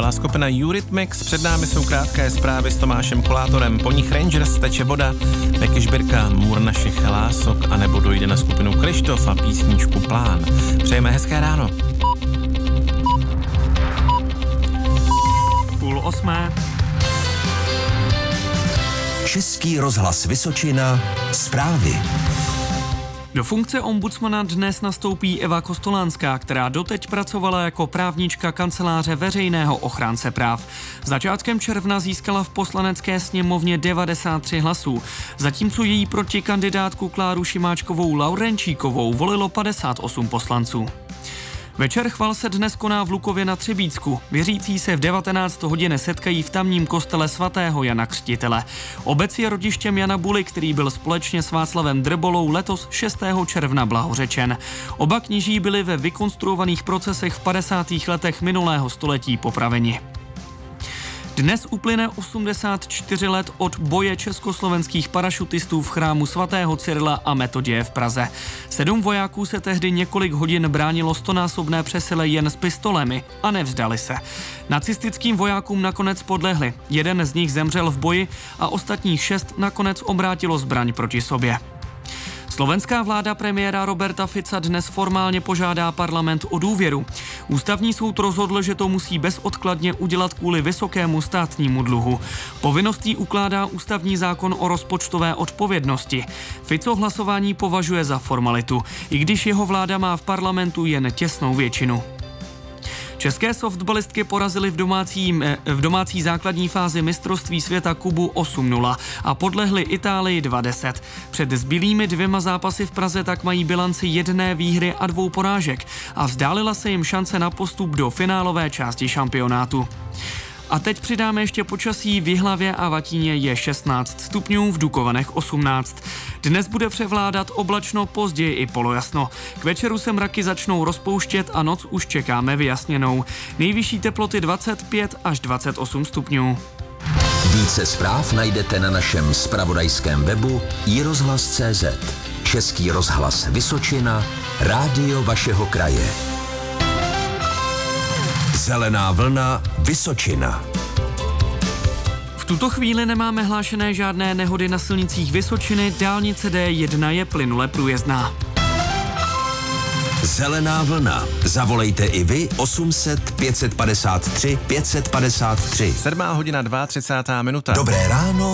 byla skupina Eurythmics, před námi jsou krátké zprávy s Tomášem Kolátorem, po nich Rangers, Teče voda, Beky Žbirka, Můr našich lások, anebo dojde na skupinu Krištof a písničku Plán. Přejeme hezké ráno. 7:30. Český rozhlas Vysočina, zprávy. Do funkce ombudsmana dnes nastoupí Eva Kostolánská, která doteď pracovala jako právnička kanceláře veřejného ochránce práv. Začátkem června získala v poslanecké sněmovně 93 hlasů, zatímco její protikandidátku Kláru Šimáčkovou Laurenčíkovou volilo 58 poslanců. Večer chval se dnes koná v Lukově na Třebícku. Věřící se v 19 hodin setkají v tamním kostele svatého Jana Křtitele. Obec je rodištěm Jana Buly, který byl společně s Václavem Drbolou letos 6. června blahořečen. Oba kněží byli ve vykonstruovaných procesech v 50. letech minulého století popraveni. Dnes uplyne 84 let od boje československých parašutistů v chrámu svatého Cyrila a Metoděje v Praze. 7 vojáků se tehdy několik hodin bránilo 100násobné přesile jen s pistolemi a nevzdali se. Nacistickým vojákům nakonec podlehli. Jeden z nich zemřel v boji a ostatních 6 nakonec obrátilo zbraň proti sobě. Slovenská vláda premiéra Roberta Fica dnes formálně požádá parlament o důvěru. Ústavní soud rozhodl, že to musí bezodkladně udělat kvůli vysokému státnímu dluhu. Povinností ukládá ústavní zákon o rozpočtové odpovědnosti. Fico hlasování považuje za formalitu, i když jeho vláda má v parlamentu jen těsnou většinu. České softballistky porazily v domácí základní fázi mistrovství světa Kubu 8-0 a podlehly Itálii 2-10. Před zbylými 2 zápasy v Praze tak mají bilanci 1 výhry a 2 porážek a vzdálila se jim šance na postup do finálové části šampionátu. A teď přidáme ještě počasí. V Jihlavě a Vatíně je 16 stupňů, v Dukovanech 18. Dnes bude převládat oblačno, později i polojasno. K večeru se mraky začnou rozpouštět a noc už čekáme vyjasněnou. Nejvyšší teploty 25 až 28 stupňů. Více zpráv najdete na našem zpravodajském webu iRozhlas.cz. Český rozhlas Vysočina, rádio vašeho kraje. Zelená vlna Vysočina. V tuto chvíli nemáme hlášené žádné nehody na silnicích Vysočiny, dálnice D1 je plynule průjezdná. Zelená vlna. Zavolejte i vy 800 553 553. 7:32. Dobré ráno